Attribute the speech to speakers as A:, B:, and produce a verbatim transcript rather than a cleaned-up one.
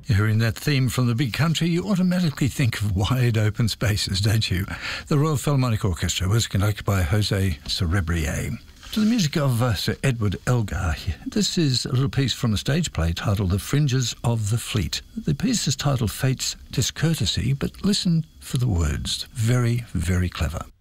A: Hearing that theme from the big country, you automatically think of wide open spaces, don't you? The Royal Philharmonic Orchestra was conducted by Jose Cerebrier. To the music of uh, Sir Edward Elgar, this is a little piece from a stage play titled The Fringes of the Fleet. The piece is titled Fate's Discourtesy, but listen for the words. Very, very clever.